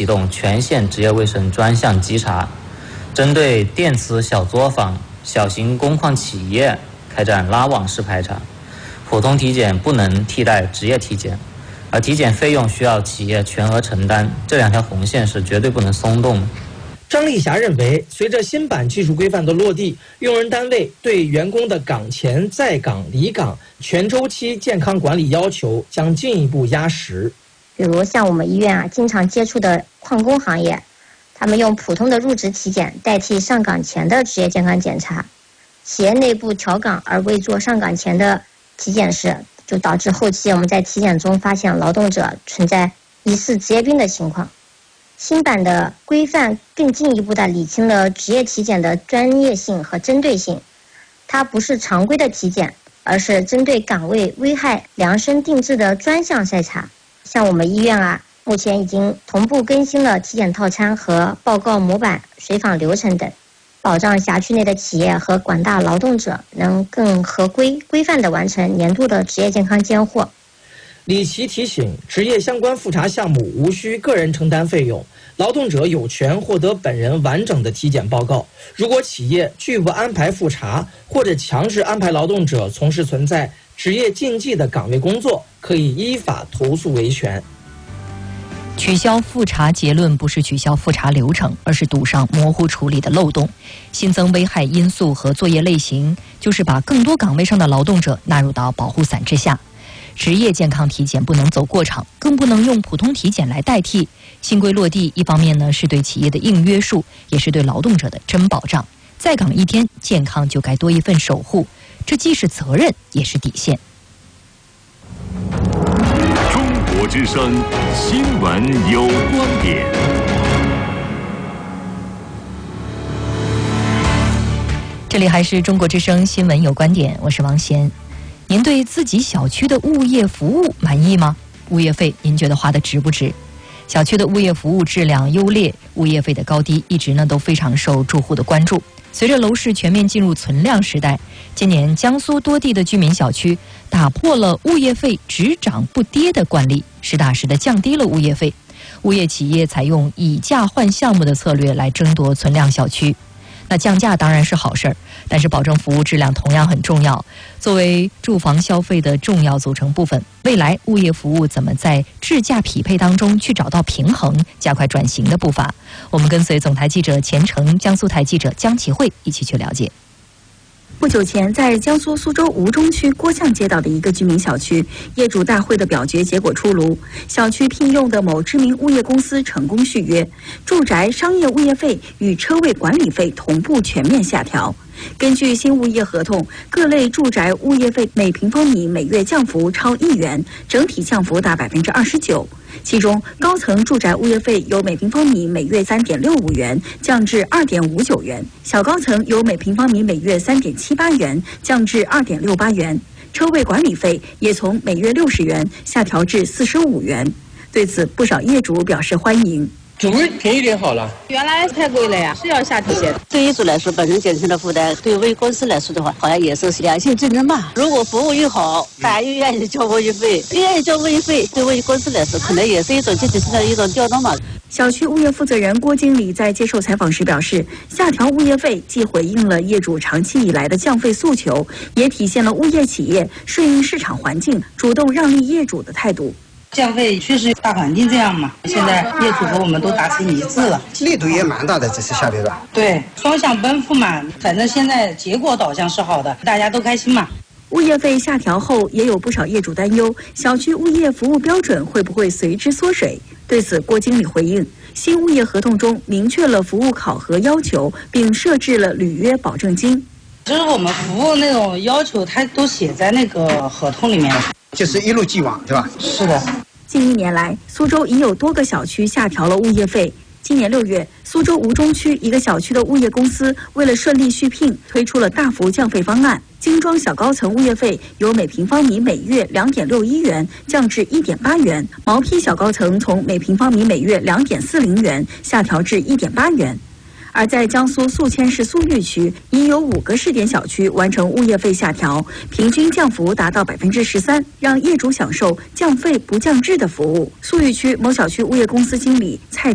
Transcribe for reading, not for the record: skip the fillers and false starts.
启动全县职业卫生专项稽查，针对电磁小作坊、小型工矿企业开展拉网式排查。普通体检不能替代职业体检，而体检费用需要企业全额承担，这两条红线是绝对不能松动的。 张丽霞认为，随着新版技术规范的落地，用人单位对员工的岗前、在岗、离岗全周期健康管理要求将进一步压实。 比如像我们医院经常接触的矿工行业，他们用普通的入职体检代替上岗前的职业健康检查，企业内部调岗而未做上岗前的体检时，就导致后期我们在体检中发现劳动者存在疑似职业病的情况。新版的规范更进一步地理清了职业体检的专业性和针对性，它不是常规的体检，而是针对岗位危害量身定制的专项筛查。像我们医院目前已经同步更新了体检套餐和报告模板、随访流程等，保障辖区内的企业和广大劳动者能更合规规范地完成年度的职业健康监护。 李琦提醒，职业相关复查项目无需个人承担费用，劳动者有权获得本人完整的体检报告。如果企业拒不安排复查，或者强制安排劳动者从事存在职业禁忌的岗位工作，可以依法投诉维权。 取消复查结论不是取消复查流程，而是堵上模糊处理的漏洞。新增危害因素和作业类型，就是把更多岗位上的劳动者纳入到保护伞之下。职业健康体检不能走过场，更不能用普通体检来代替。新规落地，一方面呢是对企业的硬约束，也是对劳动者的真保障。在岗一天，健康就该多一份守护，这既是责任，也是底线。 中国之声新闻有观点。 这里还是中国之声新闻有观点，我是王贤。您对自己小区的物业服务满意吗？物业费您觉得花的值不值？小区的物业服务质量优劣，物业费的高低一直呢都非常受住户的关注。随着楼市全面进入存量时代，今年江苏多地的居民小区打破了物业费只涨不跌的惯例，实打实的降低了物业费。物业企业采用以价换项目的策略来争夺存量小区。那降价当然是好事儿，但是保证服务质量同样很重要。作为住房消费的重要组成部分，未来物业服务怎么在质价匹配当中去找到平衡，加快转型的步伐？我们跟随总台记者钱程、江苏台记者江启慧一起去了解。 不久前，在江苏苏州吴中区郭巷街道的一个居民小区，业主大会的表决结果出炉，小区聘用的某知名物业公司成功续约，住宅商业物业费与车位管理费同步全面下调。根据新物业合同，各类住宅物业费每平方米每月降幅超1元，整体降幅达29%。其中，高层住宅物业费由每平方米每月3.65元降至2.59元，小高层由每平方米每月3.78元降至2.68元。车位管理费也从每月60元下调至45元。对此，不少业主表示欢迎。 主位便宜点好了， 原来太贵了呀，是要下调些。 对业主来说，本身减轻了负担；对物业公司来说的话，好像也是良性竞争吧。如果服务越好，大家越愿意交物业费，越愿意交物业费，对物业公司来说，可能也是一种积极性的一种调动吧。 小区物业负责人郭经理在接受采访时表示，下调物业费既回应了业主长期以来的降费诉求，也体现了物业企业顺应市场环境、主动让利业主的态度。 降费确实大环境这样嘛，现在业主和我们都达成一致了， 力度也蛮大的，这次下调的。 对，双向奔赴嘛，反正现在结果导向是好的，大家都开心嘛。 物业费下调后，也有不少业主担忧，小区物业服务标准会不会随之缩水？对此，郭经理回应，新物业合同中明确了服务考核要求，并设置了履约保证金。 就是我们服务那种要求，它都写在那个合同里面了。 就是一路既往，对吧？ 是的。 近1年来，苏州已有多个小区下调了物业费。今年6月，苏州吴中区一个小区的物业公司为了顺利续聘，推出了大幅降费方案。精装小高层物业费由每平方米每月2.61元降至1.8元，毛坯小高层从每平方米每月2.40元下调至1.8元。而在江苏宿迁市宿豫区，已有5个试点小区完成物业费下调，平均降幅达到13%，让业主享受降费不降质的服务。宿豫区某小区物业公司经理蔡